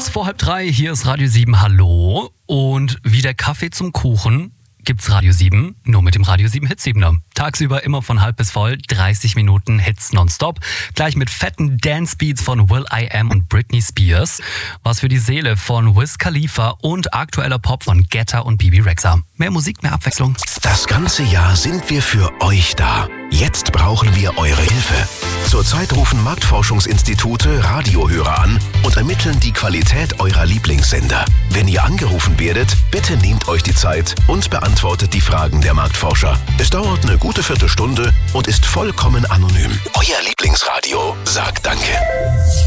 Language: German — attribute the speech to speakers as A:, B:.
A: Kurz vor 2:30, hier ist Radio 7, hallo. Und wie der Kaffee zum Kuchen gibt's Radio 7, nur mit dem Radio 7 Hitsiebener. Tagsüber immer von halb bis voll, 30 Minuten Hits nonstop. Gleich mit fetten Dance-Beats von will.i.am und Britney Spears. Was für die Seele von Wiz Khalifa und aktueller Pop von Guetta und Bibi Rexha. Mehr Musik, mehr Abwechslung.
B: Das ganze Jahr sind wir für euch da. Jetzt brauchen wir eure Hilfe. Zurzeit rufen Marktforschungsinstitute Radiohörer an und ermitteln die Qualität eurer Lieblingssender. Wenn ihr angerufen werdet, bitte nehmt euch die Zeit und beantwortet die Fragen der Marktforscher. Es dauert eine gute Viertelstunde und ist vollkommen anonym. Euer Lieblingsradio sagt Danke.